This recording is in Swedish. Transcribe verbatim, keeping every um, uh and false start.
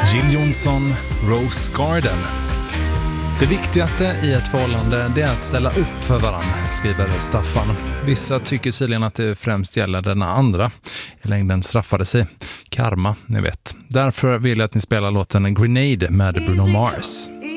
Jill Johnson, Rose Garden. Det viktigaste i ett förhållande det är att ställa upp för varandra, skriver Staffan. Vissa tycker tydligen att det främst gäller den andra. I längden straffade sig. Karma, ni vet. Därför vill jag att ni spelar låten Grenade med Bruno Mars.